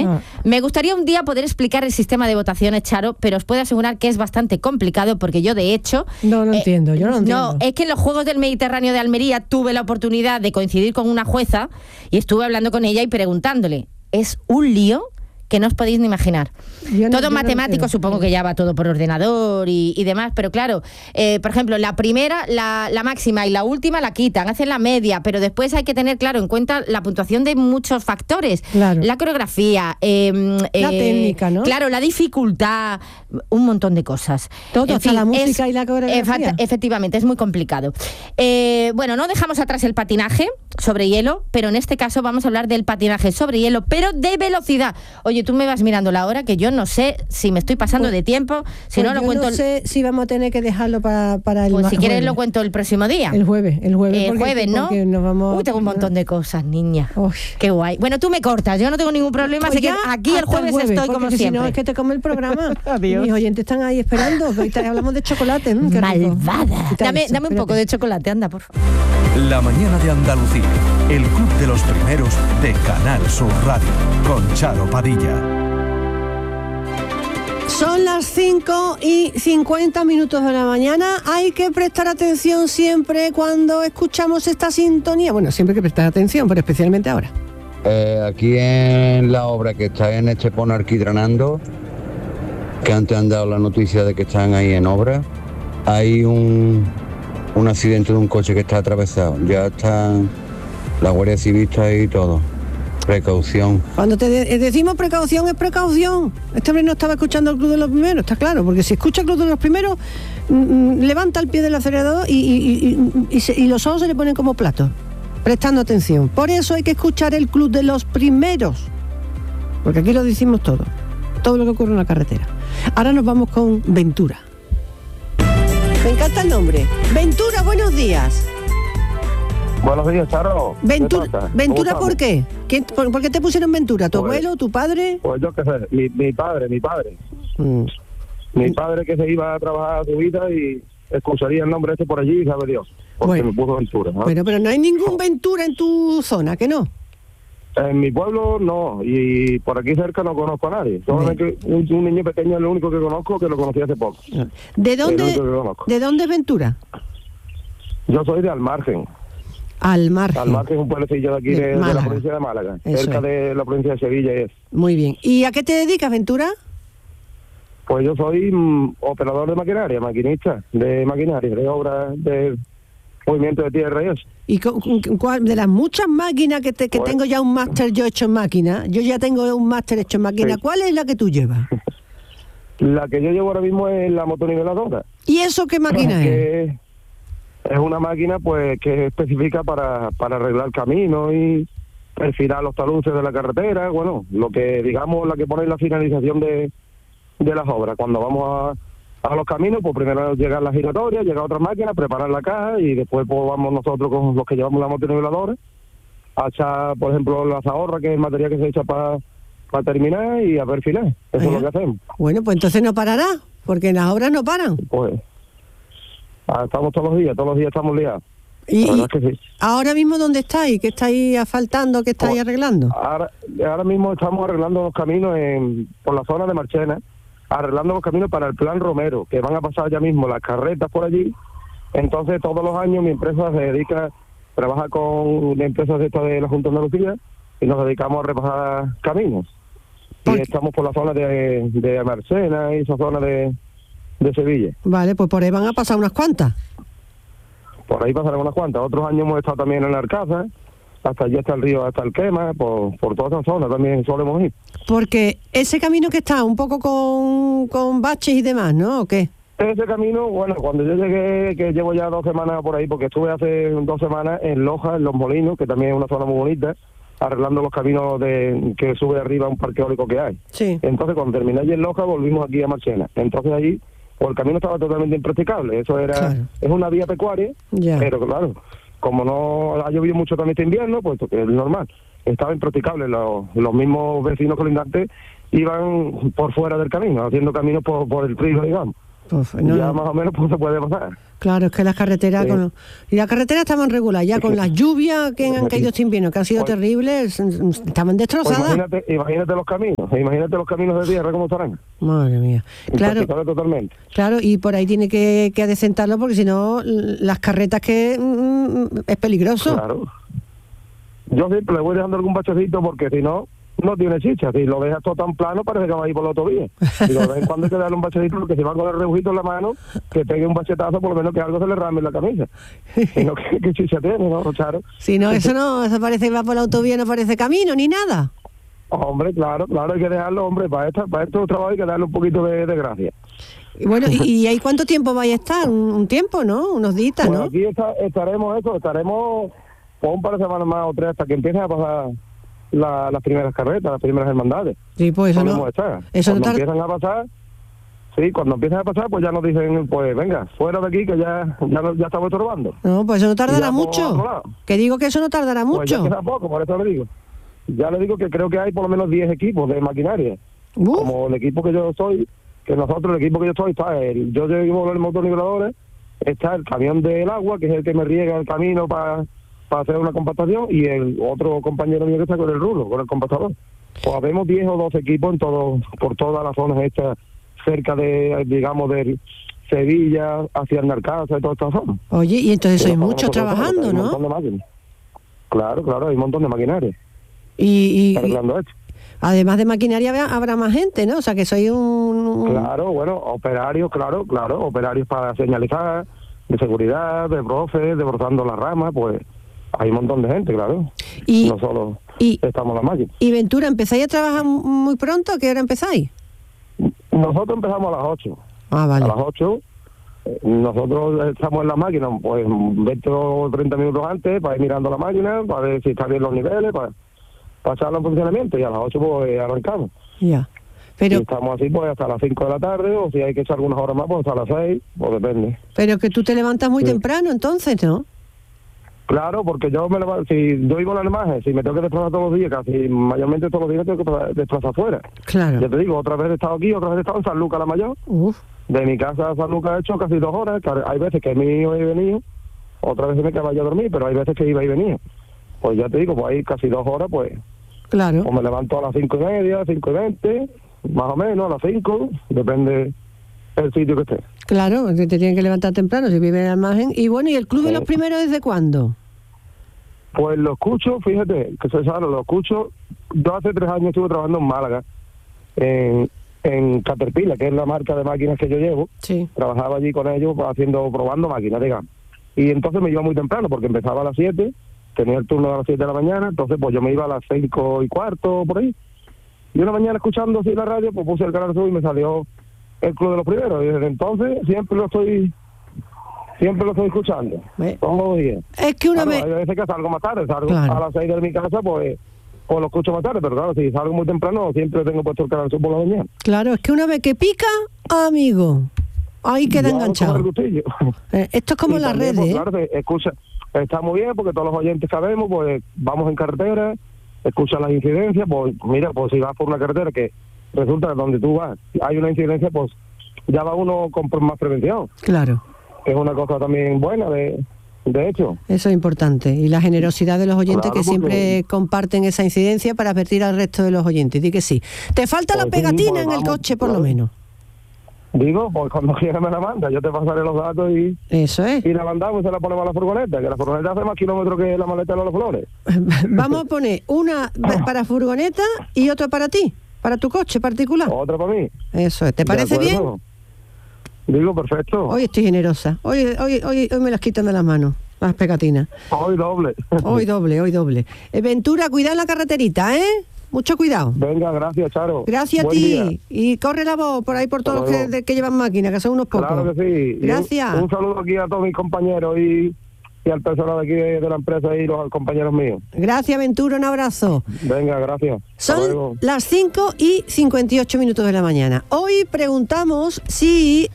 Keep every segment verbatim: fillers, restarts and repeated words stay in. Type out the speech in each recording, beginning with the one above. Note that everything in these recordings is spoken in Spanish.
Ah. Me gustaría un día poder explicar el sistema de votaciones, Charo, pero os puedo asegurar que es bastante complicado porque yo, de hecho... No, no eh, entiendo, yo no entiendo. No, es que en los Juegos del Mediterráneo de Almería tuve la oportunidad de coincidir con una jueza y estuve hablando con ella y preguntándole. Es un lío que no os podéis ni imaginar. Yo no, todo yo matemático, no supongo que ya va todo por ordenador y, y demás, pero claro, eh, por ejemplo, la primera, la, la máxima y la última la quitan, hacen la media, pero después hay que tener, claro, en cuenta la puntuación de muchos factores. Claro. La coreografía, eh, la eh, técnica, ¿no? Claro, la dificultad, un montón de cosas. Todo, en hasta fin, la música es, y la coreografía. Efectivamente, es muy complicado. Eh, bueno, no dejamos atrás el patinaje sobre hielo, pero en este caso vamos a hablar del patinaje sobre hielo, pero de velocidad. Oye, tú me vas mirando la hora, que yo no sé si me estoy pasando pues, de tiempo, si pues no lo yo cuento... no sé si vamos a tener que dejarlo para, para el Pues si jueves. quieres lo cuento el próximo día. El jueves, el jueves. El porque, jueves, ¿no? porque nos vamos... Uy, tengo un montón de cosas, niña. Uy. Qué guay. Bueno, tú me cortas, yo no tengo ningún problema, Pues así que aquí el jueves, el jueves estoy como si siempre. Si no, es que te come el programa. Adiós. Mis oyentes están ahí esperando. Ahorita hablamos de chocolate. ¿no? Qué Malvada. Dame, eso, dame un poco de chocolate, anda, por favor. La mañana de Andalucía, el club de los primeros de Canal Sur Radio, con Charo Padilla. Son las cinco y cincuenta minutos de la mañana. Hay que prestar atención siempre cuando escuchamos esta sintonía. Bueno, siempre hay que prestar atención, pero especialmente ahora. Eh, aquí en la obra que está en Estepona alquitranando, que antes han dado la noticia de que están ahí en obra, hay un, un accidente de un coche que está atravesado. Ya están la Guardia Civil está ahí y todo. Precaución. Cuando te de- decimos precaución, es precaución. Este hombre no estaba escuchando el Club de los Primeros, está claro, porque si escucha el Club de los Primeros, mm, levanta el pie del acelerador y, y, y, y, y, se, y los ojos se le ponen como platos, prestando atención. Por eso hay que escuchar el Club de los Primeros, porque aquí lo decimos todo, todo lo que ocurre en la carretera. Ahora nos vamos con Ventura. Me encanta el nombre. Ventura, buenos días. Buenos días, Charo. Ventura, ¿Qué pasa? Ventura ¿Cómo ¿por qué? ¿Qué por, ¿Por qué te pusieron Ventura? ¿Tu Pues- abuelo, tu padre? Pues yo qué sé, mi, mi padre, mi padre. Mm. Mi padre que se iba a trabajar a su vida y escucharía el nombre este por allí, sabe Dios. Porque Bueno. me puso Ventura, ¿no? Bueno, pero no hay ningún Ventura en tu zona, ¿que no? En mi pueblo no, y por aquí cerca no conozco a nadie. Solamente un, un niño pequeño es lo único que conozco, que lo conocí hace poco. ¿De Es lo dónde, único que conozco. ¿de dónde es Ventura? Yo soy de Almargen. Al margen. Almargen es un pueblecillo de aquí De de, de la Málaga. provincia de Málaga, Eso cerca es. de la provincia de Sevilla es. Muy bien. ¿Y a qué te dedicas, Ventura? Pues yo soy mm, operador de maquinaria, maquinista de maquinaria, de obras de movimiento de tierra y eso. ¿Y cu- cu- cuál- de las muchas máquinas que, te, que Pues- tengo ya un máster yo hecho en máquina? Yo ya tengo un máster hecho en máquina. Sí. ¿Cuál es la que tú llevas? La que yo llevo ahora mismo es la motoniveladora. ¿Y eso qué máquina es? que es una máquina pues que es específica para, para arreglar caminos y perfilar los taludes de la carretera, bueno, lo que digamos la que pone la finalización de, de las obras. Cuando vamos a, a los caminos, pues primero llegan las giratorias, llega otra máquina, preparar la caja y después pues vamos nosotros con los que llevamos la motoniveladora a echar, por ejemplo, la zahorra, que es el material que se echa para para terminar y a perfilar. Eso Ajá. es lo que hacemos. Bueno, pues entonces no parará, porque las obras no paran. Pues ah, estamos todos los días, todos los días estamos liados. Y, La verdad y es que sí. ahora mismo, ¿dónde estáis? ¿Qué estáis asfaltando? ¿Qué estáis Pues, arreglando? Ahora, ahora mismo estamos arreglando los caminos en, por la zona de Marchena, arreglando los caminos para el Plan Romero, que van a pasar ya mismo las carretas por allí. Entonces, todos los años mi empresa se dedica, trabaja con empresas de esta de la Junta de Andalucía y nos dedicamos a repasar caminos. Y ¿Por qué? estamos por la zona de, de Marchena y esa zona de, de Sevilla. Vale, pues por ahí van a pasar unas cuantas. Por ahí pasarán unas cuantas. Otros años hemos estado también en la Arcaza, hasta allí hasta el río, hasta el Quema, por, por toda esa zona también solemos ir. Porque ese camino que está un poco con, con baches y demás, ¿no? ¿O qué? Ese camino, bueno, cuando yo llegué, que llevo ya dos semanas por ahí, porque estuve hace dos semanas en Loja, en Los Molinos, que también es una zona muy bonita, arreglando los caminos de que sube arriba a un parque eólico que hay. Sí. Entonces, cuando terminé allí en Loja, volvimos aquí a Marchena. Entonces allí, pues el camino estaba totalmente impracticable. Eso era, Claro. es una vía pecuaria, Ya. pero claro, como no ha llovido mucho también este invierno, pues que es normal, estaba impracticable. Los, los mismos vecinos colindantes iban por fuera del camino, haciendo caminos por, por el río, digamos. Pues, no, ya más o menos pues se puede pasar. Claro, es que las carreteras... Sí. Con, y las carreteras estaban reguladas, ya con las lluvias que han caído este invierno, que han sido Pues- terribles, estaban Pues destrozadas. imagínate, imagínate los caminos, imagínate los caminos de tierra cómo estarán. Madre mía. Claro, Impracticable totalmente. claro, y por ahí tiene que, que adecentarlo, porque si no, l- las carretas que... mm, es peligroso. Claro. Yo siempre le voy dejando algún bachecito porque si no, no tiene chicha. Si lo dejas todo tan plano, parece que va a ir por la autovía. Y de vez en cuando hay que darle un bachecito porque si va con el rebujito en la mano, que pegue un bachetazo, por lo menos que algo se le rame en la camisa. Si no, ¿qué, qué chicha tiene, no, Charo? Si no, eso no, eso parece que va por la autovía, no parece camino ni nada. Hombre, claro, claro, hay que dejarlo, hombre, para, esta, para estos trabajos hay que darle un poquito de, de gracia. Y bueno, ¿y, y ahí cuánto tiempo vais a estar? Un, un tiempo, ¿no? Unos días, Pues ¿no? aquí está- estaremos eso, estaremos por un par de semanas más o tres hasta que empiecen a pasar la- las primeras carretas, las primeras hermandades. Sí, pues eso Podemos no. estar. Eso no cuando tarda. empiezan a pasar, sí, cuando empiezan a pasar, pues ya nos dicen, pues venga, fuera de aquí que ya ya, no- ya estamos estorbando. No, pues eso no tardará Ya por mucho. otro lado. Que digo que eso no tardará Pues ya mucho. queda poco, por eso le digo. Ya le digo que creo que hay por lo menos diez equipos de maquinaria. Uf, Como el equipo que yo soy, que nosotros, el equipo que yo soy, está el, yo llevo los motorniveladores, está el camión del agua, que es el que me riega el camino para hacer una compactación, y el otro compañero mío que está con el rulo, con el compactador. Pues habemos diez o doce equipos en todo, por todas las zonas estas, cerca de, digamos, de Sevilla, hacia el Narcaza y todas estas zonas. oye, y entonces sois Pero muchos nosotros, trabajando, hay un ¿no? montón de máquinas. Claro, claro, hay un montón de maquinaria Y, y- y arreglando esto. además de maquinaria habrá- habrá más gente, ¿no? O sea, que sois un... un- Claro, bueno, operarios, claro, claro, operarios para señalizar, de seguridad, de profe, de brotando las ramas, pues hay un montón de gente, claro. Y, No solo y, estamos las máquinas. y Ventura, ¿empezáis a trabajar muy pronto? ¿A qué hora empezáis? Nosotros empezamos a las ocho. Ah, A vale. las ocho, eh, nosotros estamos en la máquina, pues veinte o treinta minutos antes, para ir mirando la máquina, para ver si están bien los niveles, para, para echarlo en funcionamiento, y a las ocho pues arrancamos. Ya. Y Pero, estamos así pues hasta las cinco de la tarde, o si hay que echar algunas horas más, pues hasta las seis, pues depende. pero que tú te levantas muy Sí. temprano, entonces, ¿no? Claro, porque yo me levanto, si yo vivo en la imagen, si me tengo que desplazar todos los días, casi mayormente todos los días tengo que desplazar- desplazar fuera. Claro. Ya te digo, otra vez he estado aquí, otra vez he estado en San Lucas la Mayor. Uf, De mi casa a San Lucas he hecho casi dos horas, que hay veces que he ido y venido, otras veces me quedaba yo a dormir, pero hay veces que iba y venía. Pues ya te digo, pues ahí casi dos horas, pues, claro. pues me levanto a las cinco y media, cinco y veinte, más o menos, a las cinco, depende el sitio que esté. Claro, que te tienen que levantar temprano si vives en la imagen. Y bueno, ¿y el Club de Sí. los Primeros desde cuándo? Pues lo escucho, fíjate, que soy sano, lo escucho. Yo hace tres años estuve trabajando en Málaga, en, en Caterpillar, que es la marca de máquinas que yo llevo. Sí. Trabajaba allí con ellos haciendo, probando máquinas, digamos. Y entonces me iba muy temprano, porque empezaba a las siete, tenía el turno a las siete de la mañana, entonces pues yo me iba a las cinco y cuarto, por ahí. Y una mañana escuchando así la radio, pues puse el canal Sur y me salió el Club de los Primeros. Y desde entonces siempre lo estoy, siempre lo estoy escuchando, Ve. todos los días. Es que una Claro, vez... hay veces que salgo más tarde, salgo Claro. a las seis de mi casa, pues, pues lo escucho más tarde, pero claro, si salgo muy temprano, siempre tengo puesto el canal Sur por la mañana. Claro, es que una vez que pica, amigo, ahí queda Ya hago enganchado. como el gustillo. Eh, esto es como Y las también, redes, pues, ¿eh? claro, se escucha, está muy bien porque todos los oyentes sabemos, pues vamos en carretera, escuchan las incidencias, pues mira, pues si vas por una carretera que resulta que donde tú vas hay una incidencia, pues ya va uno con más prevención, Claro, que es una cosa también buena de, de hecho. eso es importante. Y la generosidad de los oyentes Claro, que siempre porque- comparten esa incidencia para advertir al resto de los oyentes. Di que sí. Te falta la Pues sí, pegatina pues en el vamos, coche, por lo claro. menos. Digo, pues cuando quieras me la manda, yo te pasaré los datos y, Eso es. y la mandamos y se la ponemos a la furgoneta, que la furgoneta hace más kilómetros que la maleta de los flores. Vamos a poner una para furgoneta y otra para ti, para tu coche particular. Otra para mí. Eso es. ¿Te ¿De parece bien? acuerdo? Digo, perfecto. Hoy estoy generosa. Hoy, hoy, hoy, hoy me las quitan de las manos, las pegatinas. Hoy doble. Hoy doble, hoy doble. Eh, Ventura, cuidado en la carreterita, ¿eh? Mucho cuidado. Venga, gracias, Charo. Gracias a Buen ti. día. Y corre la voz por ahí por Hasta todos los que, luego. de- que llevan máquina, que son unos pocos. Claro que sí. Y un- Gracias. Un, saludo aquí a todos mis compañeros y, y al personal de aquí de, de la empresa y los compañeros míos. Gracias, Ventura, un abrazo. Venga, gracias. Hasta Son luego. las cinco y cincuenta y ocho minutos de la mañana. Hoy preguntamos si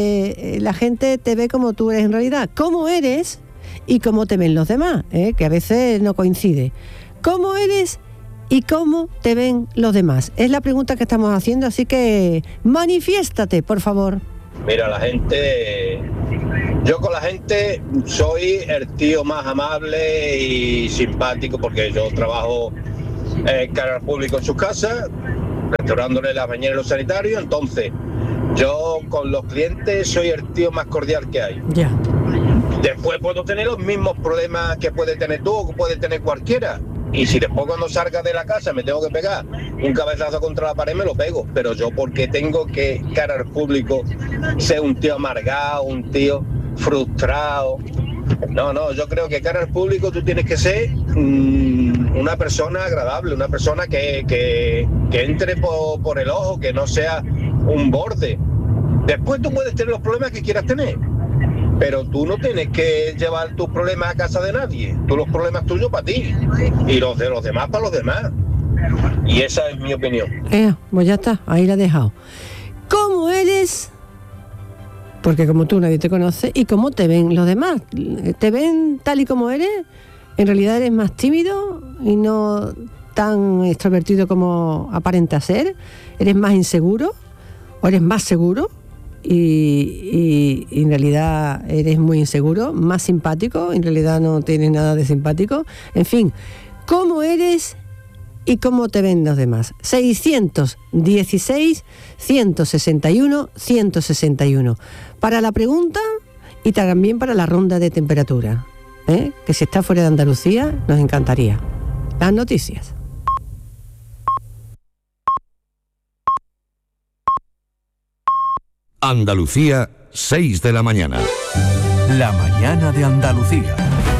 eh, la gente te ve como tú eres en realidad, cómo eres y cómo te ven los demás, ¿eh? Que a veces no coincide. ¿Cómo eres y cómo te ven los demás? Es la pregunta que estamos haciendo, así que manifiéstate, por favor. Mira, la gente... Yo con la gente soy el tío más amable y simpático porque yo trabajo en cara al público en sus casas, restaurándole las bañeras y los sanitarios, entonces yo con los clientes soy el tío más cordial que hay. Ya. Después puedo tener los mismos problemas que puede tener tú o que puede tener cualquiera. Y si después cuando salga de la casa me tengo que pegar un cabezazo contra la pared, me lo pego. Pero yo porque tengo que cara al público ser un tío amargado, un tío frustrado. No, no, yo creo que cara al público tú tienes que ser mmm, una persona agradable, una persona que, que, que entre por, por el ojo, que no sea un borde. Después tú puedes tener los problemas que quieras tener, pero tú no tienes que llevar tus problemas a casa de nadie. Tú los problemas tuyos para ti y los de los demás para los demás. Y esa es mi opinión. Eh, pues ya está, ahí la he dejado. ¿Cómo eres? Porque como tú nadie te conoce. ¿Y cómo te ven los demás? ¿Te ven tal y como eres? ¿En realidad eres más tímido y no tan extrovertido como aparenta ser? ¿Eres más inseguro? ¿O eres más seguro? Y, y, y en realidad eres muy inseguro, más simpático, en realidad no tienes nada de simpático. En fin, ¿cómo eres y cómo te ven los demás? seiscientos dieciséis, ciento sesenta y uno, ciento sesenta y uno. Para la pregunta y también para la ronda de temperatura, ¿eh? Que si está fuera de Andalucía nos encantaría. Las noticias. Andalucía, seis de la mañana. La mañana de Andalucía.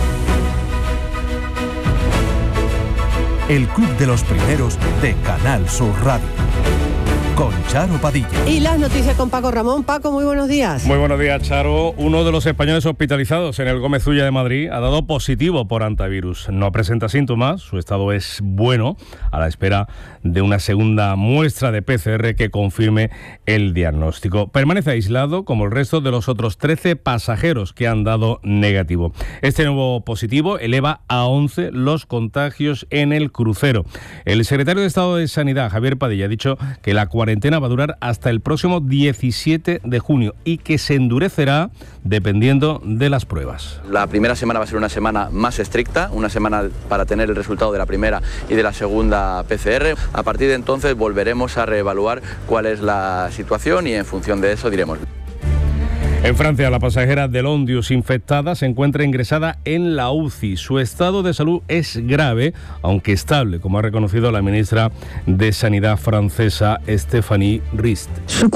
El club de los primeros de Canal Sur Radio. Con Charo Padilla. Y las noticias con Paco Ramón. Paco, muy buenos días. Muy buenos días, Charo. Uno de los españoles hospitalizados en el Gómez Ulla de Madrid ha dado positivo por hantavirus. No presenta síntomas, su estado es bueno, a la espera de una segunda muestra de P C R que confirme el diagnóstico. Permanece aislado como el resto de los otros trece pasajeros que han dado negativo. Este nuevo positivo eleva a once los contagios en el crucero. El secretario de Estado de Sanidad, Javier Padilla, ha dicho que la cuarentena cuarentena va a durar hasta el próximo diecisiete de junio y que se endurecerá dependiendo de las pruebas. La primera semana va a ser una semana más estricta, una semana para tener el resultado de la primera y de la segunda P C R. A partir de entonces volveremos a reevaluar cuál es la situación y en función de eso diremos. En Francia, la pasajera del Ondius infectada se encuentra ingresada en la U C I. Su estado de salud es grave, aunque estable, como ha reconocido la ministra de Sanidad francesa, Stéphanie Rist.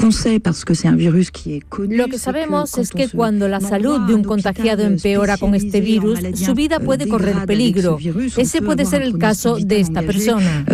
Lo que sabemos es que cuando la salud de un contagiado empeora con este virus, su vida puede correr peligro. Ese puede ser el caso de esta persona.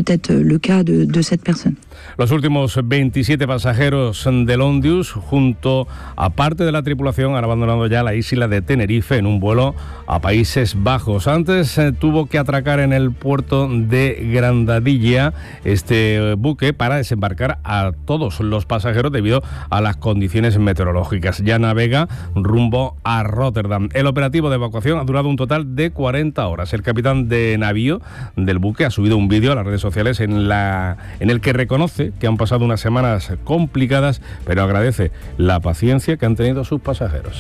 Los últimos veintisiete pasajeros del Ondius, junto a parte de la tripulación, han abandonado ya la isla de Tenerife en un vuelo a Países Bajos. Antes eh, tuvo que atracar en el puerto de Grandadilla este buque para desembarcar a todos los pasajeros debido a las condiciones meteorológicas. Ya navega rumbo a Rotterdam. El operativo de evacuación ha durado un total de cuarenta horas. El capitán de navío del buque ha subido un vídeo a las redes sociales en, la, en el que reconoce que han pasado unas semanas complicadas, pero agradece la paciencia que han tenido sus pasajeros.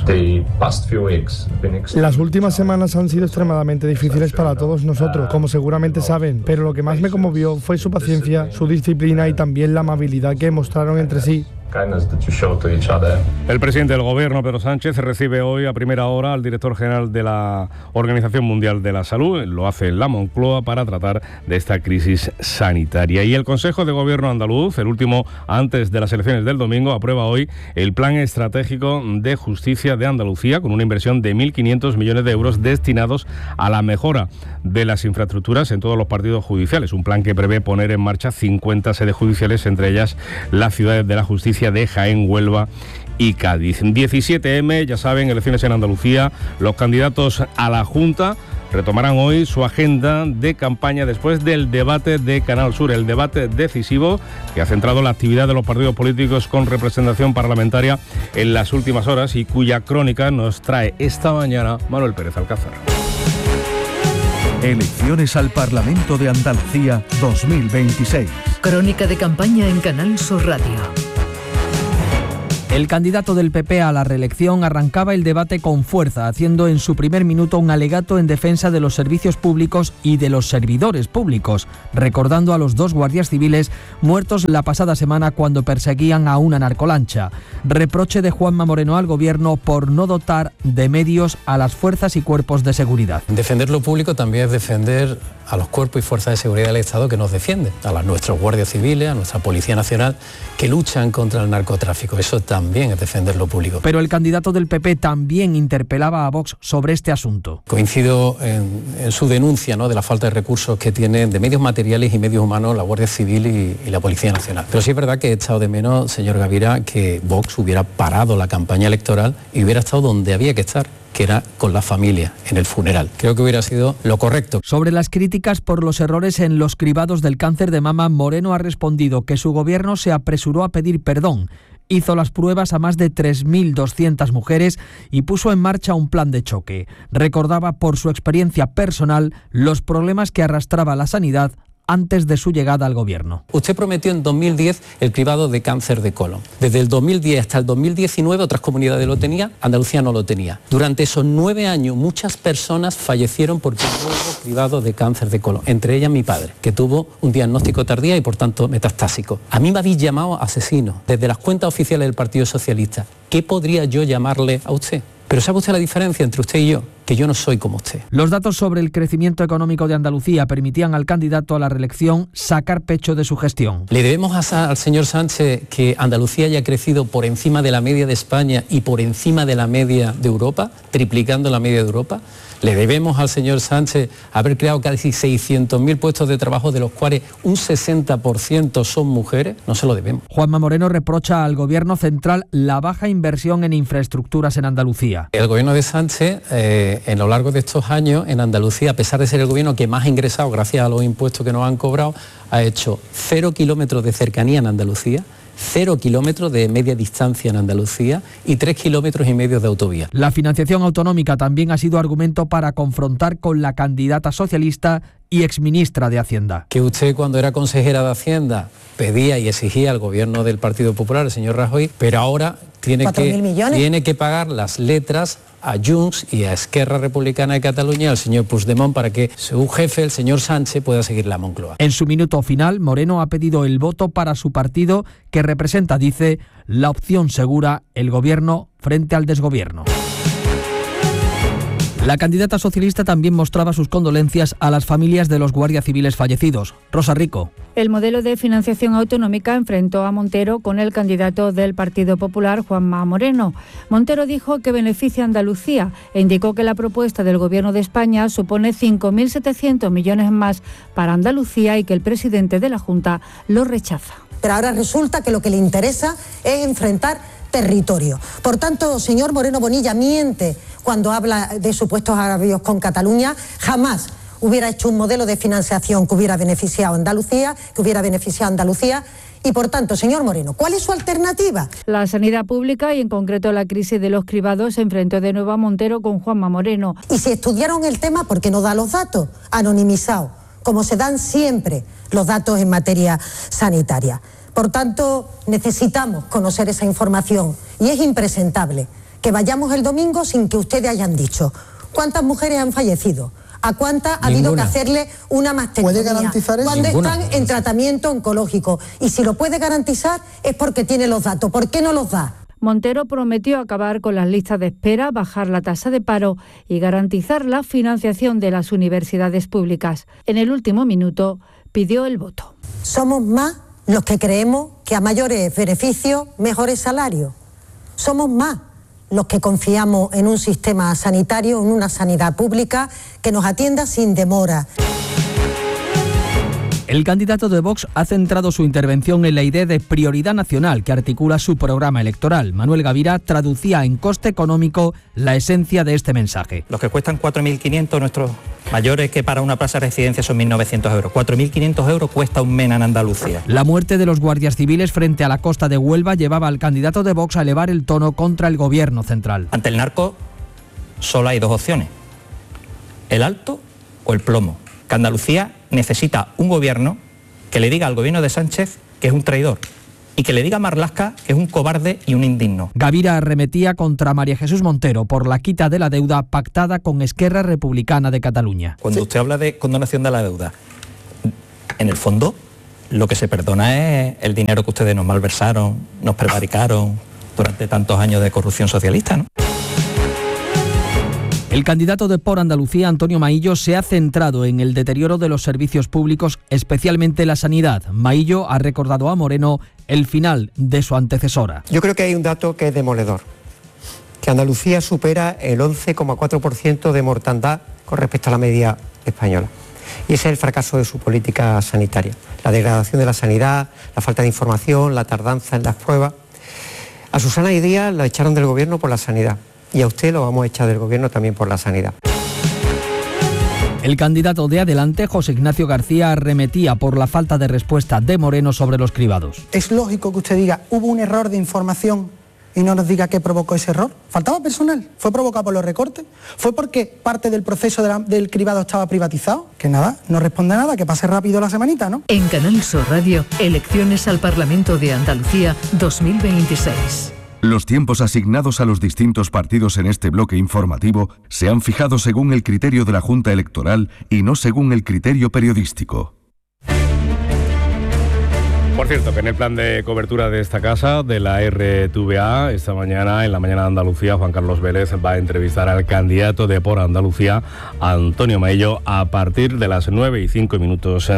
Las últimas semanas han sido extremadamente difíciles para todos nosotros, como seguramente saben, pero lo que más me conmovió fue su paciencia, su disciplina y también la amabilidad que mostraron entre sí. El presidente del gobierno, Pedro Sánchez, recibe hoy a primera hora al director general de la Organización Mundial de la Salud. Lo hace en la Moncloa para tratar de esta crisis sanitaria. Y el Consejo de Gobierno andaluz, el último antes de las elecciones del domingo, aprueba hoy el Plan Estratégico de Justicia de Andalucía con una inversión de mil quinientos millones de euros destinados a la mejora de las infraestructuras en todos los partidos judiciales. Un plan que prevé poner en marcha cincuenta sedes judiciales, entre ellas las ciudades de la justicia de Jaén, Huelva y Cádiz. diecisiete eme, ya saben, elecciones en Andalucía. Los candidatos a la Junta retomarán hoy su agenda de campaña después del debate de Canal Sur, el debate decisivo que ha centrado la actividad de los partidos políticos con representación parlamentaria en las últimas horas y cuya crónica nos trae esta mañana Manuel Pérez Alcázar. Elecciones al Parlamento de Andalucía dos mil veintiséis. Crónica de campaña en Canal Sur Radio. El candidato del P P a la reelección arrancaba el debate con fuerza, haciendo en su primer minuto un alegato en defensa de los servicios públicos y de los servidores públicos, recordando a los dos guardias civiles muertos la pasada semana cuando perseguían a una narcolancha. Reproche de Juanma Moreno al gobierno por no dotar de medios a las fuerzas y cuerpos de seguridad. Defender lo público también es defender a los cuerpos y fuerzas de seguridad del Estado que nos defienden, a las, nuestros guardias civiles, a nuestra Policía Nacional, que luchan contra el narcotráfico. Eso también es defender lo público. Pero el candidato del P P también interpelaba a Vox sobre este asunto. Coincido en, en su denuncia, ¿no?, de la falta de recursos que tienen, de medios materiales y medios humanos, la Guardia Civil y, y la Policía Nacional. Pero sí es verdad que he echado de menos, señor Gavira, que Vox hubiera parado la campaña electoral y hubiera estado donde había que estar, que era con la familia, en el funeral. Creo que hubiera sido lo correcto. Sobre las críticas por los errores en los cribados del cáncer de mama, Moreno ha respondido que su gobierno se apresuró a pedir perdón. Hizo las pruebas a más de tres mil doscientas mujeres y puso en marcha un plan de choque. Recordaba por su experiencia personal los problemas que arrastraba la sanidad antes de su llegada al gobierno. Usted prometió en dos mil diez el cribado de cáncer de colon. Desde el dos mil diez hasta el dos mil diecinueve otras comunidades lo tenían, Andalucía no lo tenía. Durante esos nueve años muchas personas fallecieron porque no hubo cribado de cáncer de colon, entre ellas mi padre, que tuvo un diagnóstico tardío y por tanto metastásico. A mí me habéis llamado asesino desde las cuentas oficiales del Partido Socialista. ¿Qué podría yo llamarle a usted? Pero ¿sabe usted la diferencia entre usted y yo? Que yo no soy como usted. Los datos sobre el crecimiento económico de Andalucía permitían al candidato a la reelección sacar pecho de su gestión. Le debemos a, al señor Sánchez que Andalucía haya crecido por encima de la media de España y por encima de la media de Europa, triplicando la media de Europa. Le debemos al señor Sánchez haber creado casi seiscientos mil puestos de trabajo, de los cuales un sesenta por ciento son mujeres. No se lo debemos. Juanma Moreno reprocha al gobierno central la baja inversión en infraestructuras en Andalucía. El gobierno de Sánchez, eh, en lo largo de estos años, en Andalucía, a pesar de ser el gobierno que más ha ingresado gracias a los impuestos que nos han cobrado, ha hecho cero kilómetros de cercanía en Andalucía, cero kilómetros de media distancia en Andalucía y tres kilómetros y medio de autovía. La financiación autonómica también ha sido argumento para confrontar con la candidata socialista y exministra de Hacienda. Que usted, cuando era consejera de Hacienda, pedía y exigía al gobierno del Partido Popular, el señor Rajoy, pero ahora tiene que, tiene que pagar las letras a Junts y a Esquerra Republicana de Cataluña, al señor Puigdemont, para que su jefe, el señor Sánchez, pueda seguir la Moncloa. En su minuto final, Moreno ha pedido el voto para su partido, que representa, dice, la opción segura, el gobierno frente al desgobierno. La candidata socialista también mostraba sus condolencias a las familias de los guardias civiles fallecidos. Rosa Rico. El modelo de financiación autonómica enfrentó a Montero con el candidato del Partido Popular, Juanma Moreno. Montero dijo que beneficia a Andalucía e indicó que la propuesta del Gobierno de España supone cinco mil setecientos millones más para Andalucía y que el presidente de la Junta lo rechaza. Pero ahora resulta que lo que le interesa es enfrentar territorio. Por tanto, señor Moreno Bonilla miente cuando habla de supuestos agravios con Cataluña. Jamás hubiera hecho un modelo de financiación que hubiera beneficiado a Andalucía, que hubiera beneficiado a Andalucía. Y por tanto, señor Moreno, ¿cuál es su alternativa? La sanidad pública y en concreto la crisis de los cribados se enfrentó de nuevo a Montero con Juanma Moreno. Y si estudiaron el tema, ¿por qué no da los datos anonimizados, como se dan siempre los datos en materia sanitaria? Por tanto, necesitamos conocer esa información y es impresentable que vayamos el domingo sin que ustedes hayan dicho cuántas mujeres han fallecido, a cuántas ha habido que hacerle una mastectomía, ¿puede garantizar eso? cuándo Ninguna. están en tratamiento oncológico. Y si lo puede garantizar es porque tiene los datos. ¿Por qué no los da? Montero prometió acabar con las listas de espera, bajar la tasa de paro y garantizar la financiación de las universidades públicas. En el último minuto pidió el voto. Somos más los que creemos que a mayores beneficios, mejores salarios. Somos más los que confiamos en un sistema sanitario, en una sanidad pública que nos atienda sin demora. El candidato de Vox ha centrado su intervención en la idea de prioridad nacional que articula su programa electoral. Manuel Gavira traducía en coste económico la esencia de este mensaje. Los que cuestan cuatro mil quinientos, nuestros mayores que para una plaza de residencia son mil novecientos euros. cuatro mil quinientos euros cuesta un MENA en Andalucía. La muerte de los guardias civiles frente a la costa de Huelva llevaba al candidato de Vox a elevar el tono contra el gobierno central. Ante el narco solo hay dos opciones, el alto o el plomo. Que Andalucía necesita un gobierno que le diga al gobierno de Sánchez que es un traidor y que le diga a Marlaska que es un cobarde y un indigno. Gavira arremetía contra María Jesús Montero por la quita de la deuda pactada con Esquerra Republicana de Cataluña. Cuando usted habla de condonación de la deuda, en el fondo lo que se perdona es el dinero que ustedes nos malversaron, nos prevaricaron durante tantos años de corrupción socialista, ¿no? El candidato de Por Andalucía, Antonio Maillo, se ha centrado en el deterioro de los servicios públicos, especialmente la sanidad. Maillo ha recordado a Moreno el final de su antecesora. Yo creo que hay un dato que es demoledor, que Andalucía supera el once coma cuatro por ciento de mortandad con respecto a la media española. Y ese es el fracaso de su política sanitaria. La degradación de la sanidad, la falta de información, la tardanza en las pruebas. A Susana y Díaz la echaron del gobierno por la sanidad. Y a usted lo vamos a echar del gobierno también por la sanidad. El candidato de Adelante, José Ignacio García, arremetía por la falta de respuesta de Moreno sobre los cribados. Es lógico que usted diga, hubo un error de información y no nos diga qué provocó ese error. ¿Faltaba personal? ¿Fue provocado por los recortes? ¿Fue porque parte del proceso de la, del cribado estaba privatizado? Que nada, no responde a nada, que pase rápido la semanita, ¿no? En Canal Sur Radio, elecciones al Parlamento de Andalucía dos mil veintiséis. Los tiempos asignados a los distintos partidos en este bloque informativo se han fijado según el criterio de la Junta Electoral y no según el criterio periodístico. Por cierto, que en el plan de cobertura de esta casa, de la R T V A, esta mañana, en la mañana de Andalucía, Juan Carlos Vélez va a entrevistar al candidato de Por Andalucía, Antonio Maillo, a partir de las nueve y cinco minutos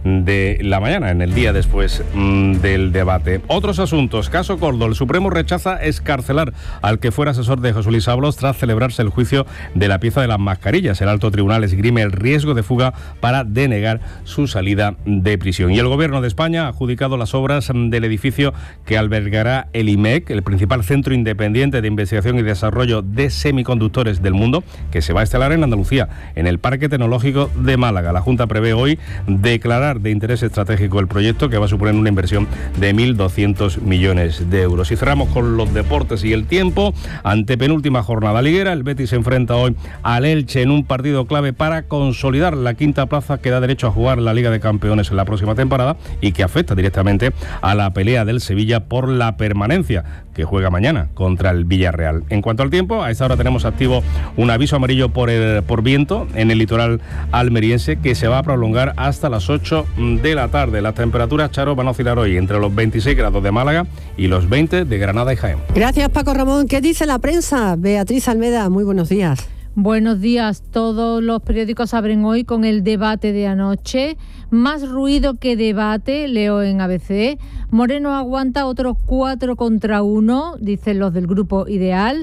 de la mañana, en el día después mmm, del debate. Otros asuntos. Caso Coldo. El Supremo rechaza excarcelar al que fuera asesor de José Luis Ábalos tras celebrarse el juicio de la pieza de las mascarillas. El alto tribunal esgrime el riesgo de fuga para denegar su salida de prisión. Y el Gobierno de España ha adjudicado las obras del edificio que albergará el I M E C, el principal centro independiente de investigación y desarrollo de semiconductores del mundo, que se va a instalar en Andalucía, en el Parque Tecnológico de Málaga. La Junta prevé hoy declarar de interés estratégico el proyecto, que va a suponer una inversión de mil doscientos millones de euros. Y cerramos con los deportes y el tiempo. Ante penúltima jornada liguera, el Betis se enfrenta hoy al Elche en un partido clave para consolidar la quinta plaza que da derecho a jugar la Liga de Campeones en la próxima temporada y que afecta directamente a la pelea del Sevilla por la permanencia, que juega mañana contra el Villarreal. En cuanto al tiempo, a esta hora tenemos activo un aviso amarillo por, el, por viento en el litoral almeriense, que se va a prolongar hasta las ocho de la tarde. Las temperaturas, Charo, van a oscilar hoy entre los veintiséis grados de Málaga y los veinte de Granada y Jaén. Gracias, Paco Ramón. ¿Qué dice la prensa? Beatriz Almeda, muy buenos días. Buenos días. Todos los periódicos abren hoy con el debate de anoche. Más ruido que debate, leo en A B C. Moreno aguanta otros cuatro contra uno, dicen los del Grupo Ideal.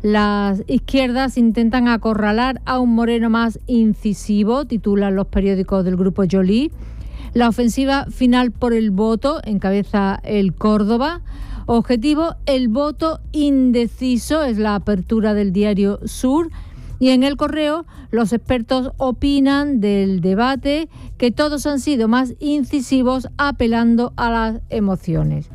Las izquierdas intentan acorralar a un Moreno más incisivo, titulan los periódicos del Grupo Joly. La ofensiva final por el voto, encabeza el Córdoba. Objetivo, el voto indeciso, es la apertura del diario Sur. Y en El Correo, los expertos opinan del debate que todos han sido más incisivos, apelando a las emociones.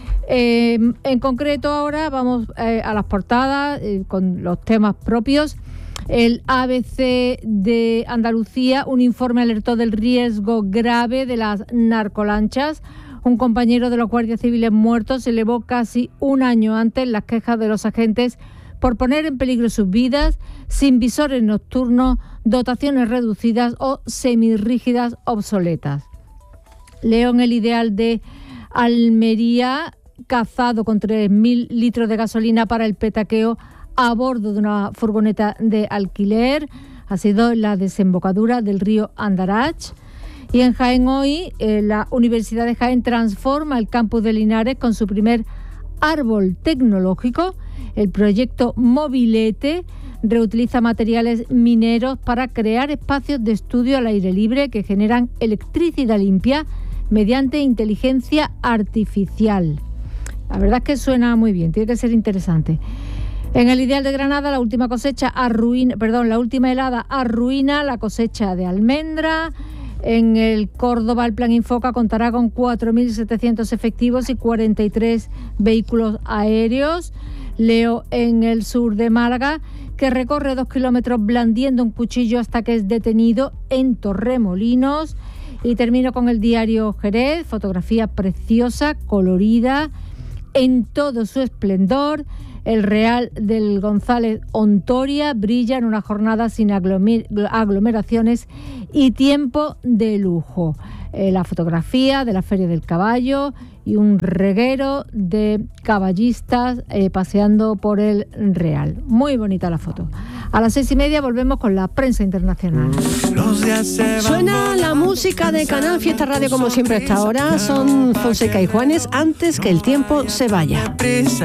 Eh, en concreto ahora vamos eh, a las portadas eh, con los temas propios. El A B C de Andalucía, un informe alertó del riesgo grave de las narcolanchas. Un compañero de los guardias civiles muertos elevó casi un año antes las quejas de los agentes por poner en peligro sus vidas, sin visores nocturnos, dotaciones reducidas o semirrígidas obsoletas. Leo en El Ideal de Almería, cazado con tres mil litros de gasolina para el petaqueo a bordo de una furgoneta de alquiler. Ha sido la desembocadura del río Andarach. Y en Jaén hoy, eh, la Universidad de Jaén transforma el campus de Linares con su primer árbol tecnológico. El proyecto Mobilete reutiliza materiales mineros para crear espacios de estudio al aire libre que generan electricidad limpia mediante inteligencia artificial. La verdad es que suena muy bien, tiene que ser interesante. En El Ideal de Granada, la última cosecha arruina, perdón, la última helada arruina la cosecha de almendra. En el Córdoba, el Plan Infoca contará con cuatro mil setecientos efectivos y cuarenta y tres vehículos aéreos. Leo en El Sur de Málaga, que recorre dos kilómetros blandiendo un cuchillo hasta que es detenido en Torremolinos. Y termino con el diario Jerez, fotografía preciosa, colorida, en todo su esplendor. El Real del González Ontoria brilla en una jornada sin aglomeraciones y tiempo de lujo. Eh, la fotografía de la Feria del Caballo y un reguero de caballistas eh, paseando por el Real. Muy bonita la foto. A las seis y media volvemos con la prensa internacional. Suena la música de Canal Fiesta Radio como siempre a esta hora. Son Fonseca y Juanes, Antes que el tiempo se vaya.